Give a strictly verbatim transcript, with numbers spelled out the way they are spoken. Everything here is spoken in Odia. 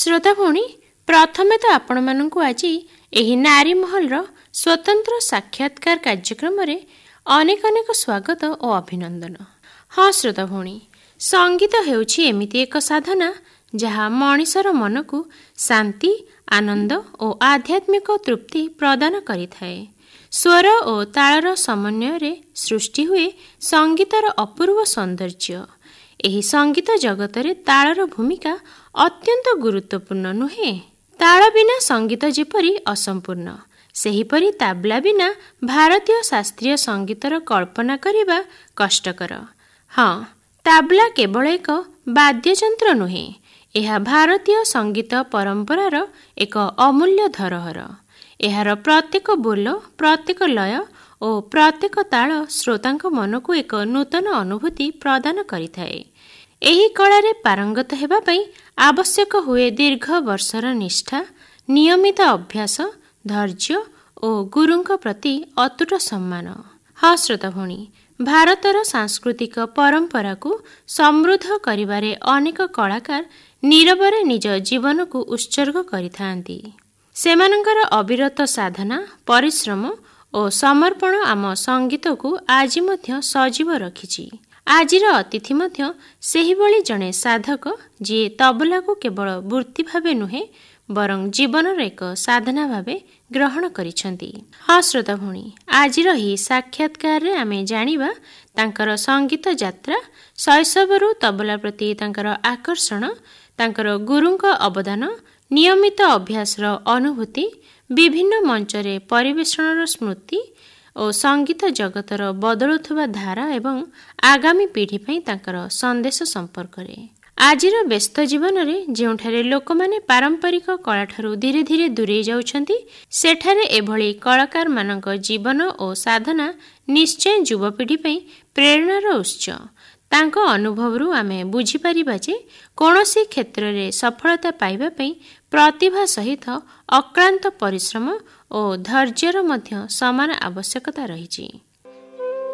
ଶ୍ରୋତା ଭଉଣୀ, ପ୍ରଥମେ ତ ଆପଣମାନଙ୍କୁ ଆଜି ଏହି ନାରୀ ମହଲର ସ୍ୱତନ୍ତ୍ର ସାକ୍ଷାତକାର କାର୍ଯ୍ୟକ୍ରମରେ ଅନେକ ଅନେକ ସ୍ୱାଗତ ଓ ଅଭିନନ୍ଦନ। ହଁ ଶ୍ରୋତା ଭଉଣୀ, ସଙ୍ଗୀତ ହେଉଛି ଏମିତି ଏକ ସାଧନା ଯାହା ମଣିଷର ମନକୁ ଶାନ୍ତି, ଆନନ୍ଦ ଓ ଆଧ୍ୟାତ୍ମିକ ତୃପ୍ତି ପ୍ରଦାନ କରିଥାଏ। ସ୍ୱର ଓ ତାଳର ସମନ୍ୱୟରେ ସୃଷ୍ଟି ହୁଏ ସଙ୍ଗୀତର ଅପୂର୍ବ ସୌନ୍ଦର୍ଯ୍ୟ। ଏହି ସଙ୍ଗୀତ ଜଗତରେ ତାଳର ଭୂମିକା ଅତ୍ୟନ୍ତ ଗୁରୁତ୍ୱପୂର୍ଣ୍ଣ, ନୁହେଁ? ତାଳ ବିନା ସଙ୍ଗୀତ ଯେପରି ଅସମ୍ପୂର୍ଣ୍ଣ, ସେହିପରି ତାବଲା ବିନା ଭାରତୀୟ ଶାସ୍ତ୍ରୀୟ ସଙ୍ଗୀତର କଳ୍ପନା କରିବା କଷ୍ଟକର। ହଁ, ତାବଲା କେବଳ ଏକ ବାଦ୍ୟଯନ୍ତ୍ର ନୁହେଁ, ଏହା ଭାରତୀୟ ସଙ୍ଗୀତ ପରମ୍ପରାର ଏକ ଅମୂଲ୍ୟ ଧରୋହର। ଏହାର ପ୍ରତ୍ୟେକ ବୋଲ, ପ୍ରତ୍ୟେକ ଲୟ ଓ ପ୍ରତ୍ୟେକ ତାଳ ଶ୍ରୋତାଙ୍କ ମନକୁ ଏକ ନୂତନ ଅନୁଭୂତି ପ୍ରଦାନ କରିଥାଏ। ଏହି କଳାରେ ପାରଙ୍ଗତ ହେବା ପାଇଁ ଆବଶ୍ୟକ ହୁଏ ଦୀର୍ଘ ବର୍ଷର ନିଷ୍ଠା, ନିୟମିତ ଅଭ୍ୟାସ, ଧୈର୍ଯ୍ୟ ଓ ଗୁରୁଙ୍କ ପ୍ରତି ଅତୁଟ ସମ୍ମାନ। ହଁ ଶ୍ରୋତା ଭଉଣୀ, ଭାରତର ସାଂସ୍କୃତିକ ପରମ୍ପରାକୁ ସମୃଦ୍ଧ କରିବାରେ ଅନେକ କଳାକାର ନୀରବରେ ନିଜ ଜୀବନକୁ ଉତ୍ସର୍ଗ କରିଥାନ୍ତି। ସେମାନଙ୍କର ଅବିରତ ସାଧନା, ପରିଶ୍ରମ ଓ ସମର୍ପଣ ଆମ ସଙ୍ଗୀତକୁ ଆଜି ମଧ୍ୟ ସଜୀବ ରଖିଛି। ଆଜିର ଅତିଥି ମଧ୍ୟ ସେହିଭଳି ଜଣେ ସାଧକ, ଯିଏ ତବଲାକୁ କେବଳ ବୃତ୍ତି ଭାବେ ନୁହେଁ, ବରଂ ଜୀବନର ଏକ ସାଧନା ଭାବେ ଗ୍ରହଣ କରିଛନ୍ତି। ହଁ ଶ୍ରୋତା ଭଉଣୀ, ଆଜିର ଏହି ସାକ୍ଷାତକାରରେ ଆମେ ଜାଣିବା ତାଙ୍କର ସଙ୍ଗୀତ ଯାତ୍ରା, ଶୈଶବରୁ ତବଲା ପ୍ରତି ତାଙ୍କର ଆକର୍ଷଣ, ତାଙ୍କର ଗୁରୁଙ୍କ ଅବଦାନ, ନିୟମିତ ଅଭ୍ୟାସର ଅନୁଭୂତି, ବିଭିନ୍ନ ମଞ୍ଚରେ ପରିବେଷଣର ସ୍ମୃତି ଓ ସଙ୍ଗୀତ ଜଗତର ବଦଳୁଥିବା ଧାରା ଏବଂ ଆଗାମୀ ପିଢ଼ି ପାଇଁ ତାଙ୍କର ସନ୍ଦେଶ ସମ୍ପର୍କରେ। ଆଜିର ବ୍ୟସ୍ତ ଜୀବନରେ ଯେଉଁଠାରେ ଲୋକମାନେ ପାରମ୍ପରିକ କଳାଠାରୁ ଧୀରେ ଧୀରେ ଦୂରେଇ ଯାଉଛନ୍ତି, ସେଠାରେ ଏଭଳି କଳାକାରମାନଙ୍କ ଜୀବନ ଓ ସାଧନା ନିଶ୍ଚୟ ଯୁବପିଢ଼ି ପାଇଁ ପ୍ରେରଣାର ଉତ୍ସ। ତାଙ୍କ ଅନୁଭବରୁ ଆମେ ବୁଝିପାରିବା ଯେ କୌଣସି କ୍ଷେତ୍ରରେ ସଫଳତା ପାଇବା ପାଇଁ ପ୍ରତିଭା ସହିତ ଅକ୍ଳାନ୍ତ ପରିଶ୍ରମ ଓ ଧୈର୍ଯ୍ୟର ମଧ୍ୟ ସମାନ ଆବଶ୍ୟକତା ରହିଛି।